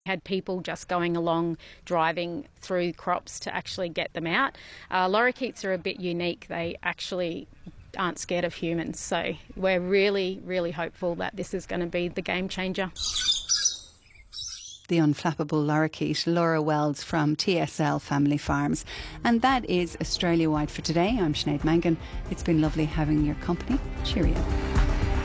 Had people just going along, driving through crops to actually get them out. Lorikeets are a bit unique. They actually aren't scared of humans. So we're really, really hopeful that this is going to be the game changer. The unflappable lorikeet, Laura Wells from TSL Family Farms. And that is Australia Wide for today. I'm Sinead Mangan. It's been lovely having your company. Cheerio.